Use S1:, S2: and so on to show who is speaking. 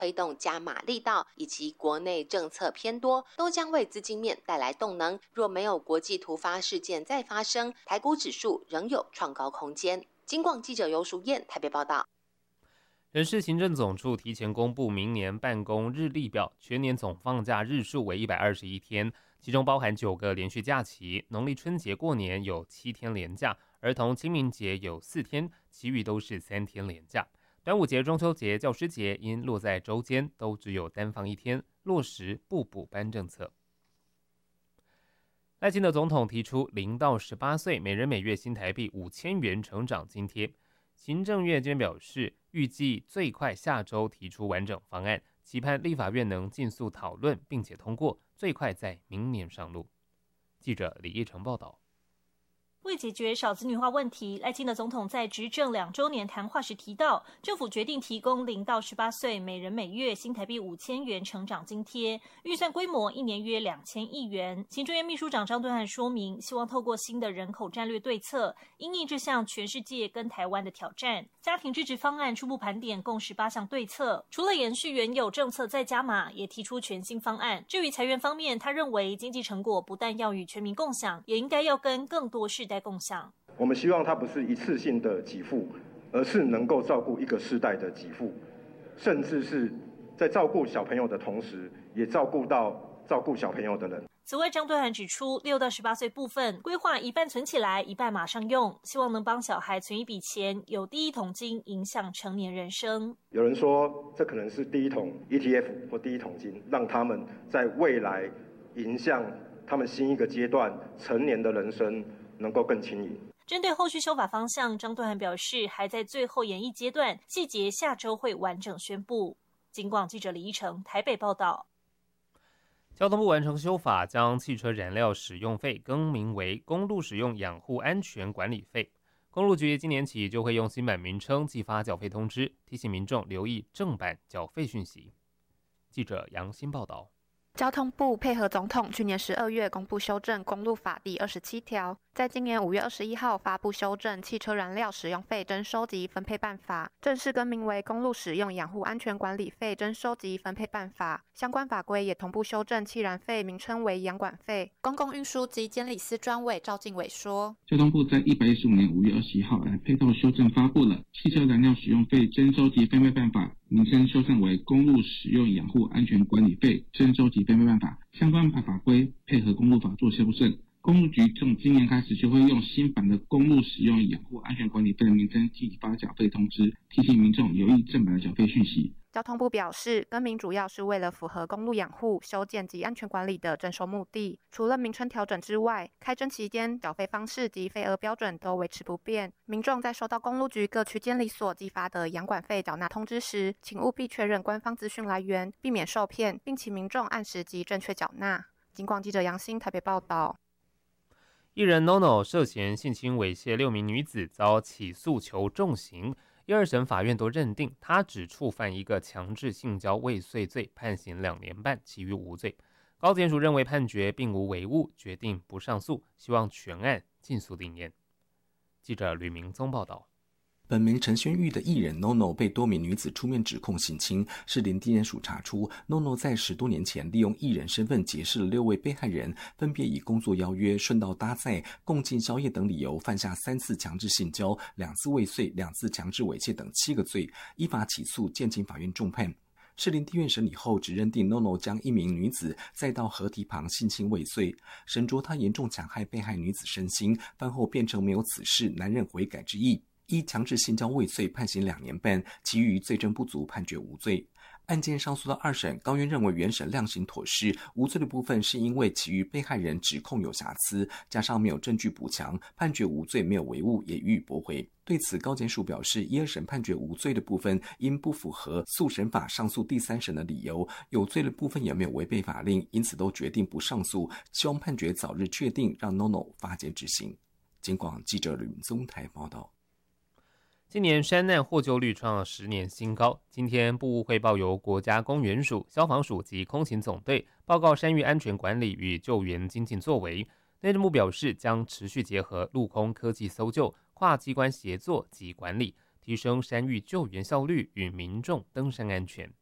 S1: 推动加码力道以及国内政策偏多，都将为资金面带来动能。若没有国际突发事件再发生，台股指数仍有创高空间。金广记者游淑燕台北报道。
S2: 人事行政总处提前公布明年办公日历表，全年总放假日数为121天，其中包含9个连续假期，农历春节过年有7天连假，儿童清明节有4天，其余都是3天连假。端午节、中秋节、教师节因落在周间，都只有单放1天，落实不补班政策。赖清德总统提出0到18岁每人每月新台币5000元成长津贴，行政院今天表示，预计最快下周提出完整方案，期盼立法院能尽速讨论并且通过，最快在明年上路。记者李义成报道。
S3: 为解决少子女化问题，赖清德总统在执政2周年谈话时提到，政府决定提供0到18岁每人每月新台币5000元成长津贴，预算规模1年约2000亿元。行政院秘书长张敦涵说明，希望透过新的人口战略对策，因应这项全世界跟台湾的挑战。家庭支持方案初步盘点共18项对策，除了延续原有政策再加码，也提出全新方案。至于财源方面，他认为经济成果不但要与全民共享，也应该要跟更多世代共享。
S4: 我们希望它不是一次性的给付，而是能够照顾一个世代的给付，甚至是在照顾小朋友的同时，也照顾小朋友的人。
S3: 此外，张敦涵指出，6到18岁部分规划一半存起来，一半马上用，希望能帮小孩存一笔钱，有第一桶金影响成年人生。
S4: 有人说，这可能是第一桶 ETF 或第一桶金，让他们在未来迎向他们新一个阶段成年的人生能够更轻盈。
S3: 针对后续修法方向，张敦涵表示，还在最后研议阶段，细节下周会完整宣布。警广记者李一成台北报道。
S2: 交通部完成修法，将汽车燃料使用费更名为公路使用养护安全管理费。公路局今年起就会用新版名称寄发缴费通知，提醒民众留意正版缴费讯息。记者杨新报道。
S5: 交通部配合总统去年12月公布修正公路法第27条，在今年5月21号发布修正汽车燃料使用费征收及分配办法，正式更名为公路使用养护安全管理费征收及分配办法。相关法规也同步修正汽燃费名称为养管费。公共运输及监理司专委赵敬伟说，
S6: 交通部在115年5月21号来配套修正发布了汽车燃料使用费征收及分配办法，名称修正为公路使用养护安全管理费征收及分配办法，相关法规配合公路法做修正。公路局从今年开始就会用新版的公路使用养护安全管理费的名称寄发缴费通知，提醒民众留意正版的缴费讯息。
S5: 交通部表示，更名主要是为了符合公路养护、修建及安全管理的征收目的。除了名称调整之外，开征期间缴费方式及费额标准都维持不变。民众在收到公路局各区监理所寄发的养管费缴纳通知时，请务必确认官方资讯来源，避免受骗，并请民众按时及正确缴纳。警广记者杨欣台北报道。
S2: 艺人 NONO 涉嫌性侵猥亵6名女子，遭起诉求重刑。1、2审法院都认定他只触犯一个强制性交未遂罪，判刑2年半，其余无罪。高检署认为判决并无违误，决定不上诉，希望全案尽速定谳。记者吕明宗报道。
S7: 本名陈轩玉的艺人 NONO 被多名女子出面指控性侵，士林地检署查出 NONO 在10多年前利用艺人身份结识了6位被害人，分别以工作邀约、顺道搭载、共进宵夜等理由犯下3次强制性交、2次未遂、2次强制猥亵等7个罪，依法起诉，建请法院重判。士林地院审理后，只认定 NONO 将一名女子载到河堤旁性侵未遂，审酌她严重强害被害女子身心，饭后辩称没有此事，难认悔改之意。依强制性交未遂判刑2年半，其余罪证不足判决无罪。案件上诉到2审，高院认为原审量刑妥适，无罪的部分是因为其余被害人指控有瑕疵，加上没有证据补强，判决无罪，没有违误，也予以驳回。对此，高检署表示，1、2审判决无罪的部分因不符合诉审法上诉第3审的理由，有罪的部分也没有违背法令，因此都决定不上诉，希望判决早日确定，让 NONO 发监执行。警广记者吕明宗台报道。
S2: 今年山难获救率创10年新高。今天部务汇报由国家公园署、消防署及空勤总队报告山域安全管理与救援精进作为。内政部表示，将持续结合陆空科技搜救、跨机关协作及管理，提升山域救援效率与民众登山安全。